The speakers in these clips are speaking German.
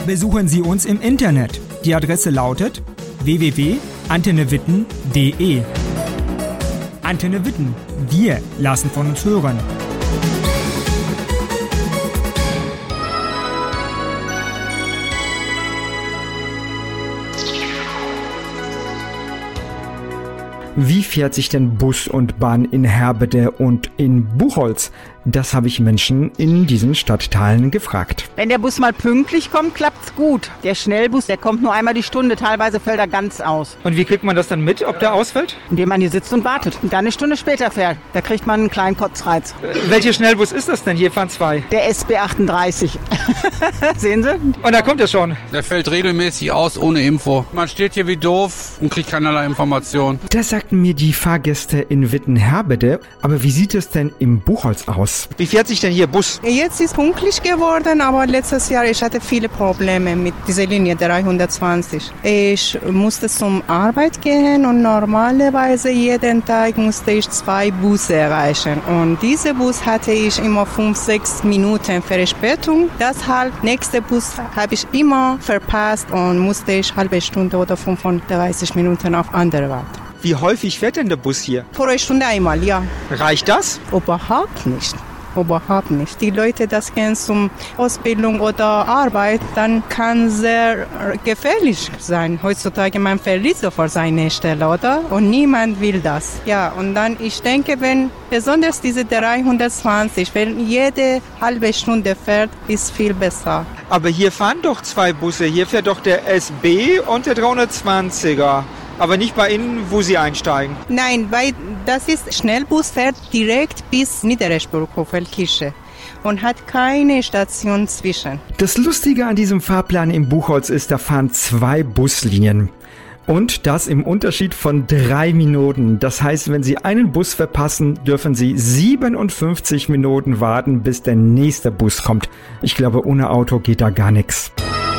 Besuchen Sie uns im Internet. Die Adresse lautet www.antennewitten.de. Antenne Witten. Wir lassen von uns hören. Wie fährt sich denn Bus und Bahn in Herbede und in Buchholz? Das habe ich Menschen in diesen Stadtteilen gefragt. Wenn der Bus mal pünktlich kommt, klappt's gut. Der Schnellbus, der kommt nur einmal die Stunde, teilweise fällt er ganz aus. Und wie kriegt man das dann mit, ob der ausfällt? Indem man hier sitzt und wartet und dann eine Stunde später fährt. Da kriegt man einen kleinen Kotzreiz. Welcher Schnellbus ist das denn? Hier fahren zwei. Der SB 38. Sehen Sie? Und da kommt er schon. Der fällt regelmäßig aus ohne Info. Man steht hier wie doof und kriegt keinerlei Information. Das sagten mir die Fahrgäste in Witten-Herbede. Aber wie sieht es denn im Buchholz aus? Wie fährt sich denn hier Bus? Jetzt ist pünktlich geworden, aber letztes Jahr ich hatte viele Probleme mit dieser Linie 320. Ich musste zum Arbeit gehen und normalerweise jeden Tag musste ich 2 Busse erreichen. Und diese Bus hatte ich immer 5-6 Minuten Verspätung. Deshalb nächste Bus habe ich immer verpasst und musste ich halbe Stunde oder 35 Minuten auf andere warten. Wie häufig fährt denn der Bus hier? Pro Stunde einmal, ja. Reicht das? Überhaupt nicht. Überhaupt nicht. Die Leute, das gehen zum Ausbildung oder Arbeit, dann kann sehr gefährlich sein. Heutzutage man verliert sofort seine Stelle, oder? Und niemand will das. Ja, und dann, ich denke, wenn besonders diese 320, wenn jede halbe Stunde fährt, ist viel besser. Aber hier fahren doch 2 Busse. Hier fährt doch der SB und der 320er. Aber nicht bei Ihnen, wo Sie einsteigen. Nein, weil das ist Schnellbus, fährt direkt bis Niedereschburg-Hofelkirche und hat keine Station zwischen. Das Lustige an diesem Fahrplan im Buchholz ist, da fahren 2 Buslinien. Und das im Unterschied von 3 Minuten. Das heißt, wenn Sie einen Bus verpassen, dürfen Sie 57 Minuten warten, bis der nächste Bus kommt. Ich glaube, ohne Auto geht da gar nichts.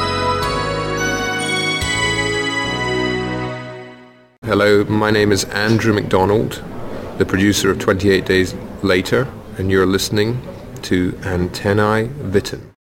Hello, my name is Andrew McDonald, the producer of 28 Days Later, and you're listening to Antennae Witten.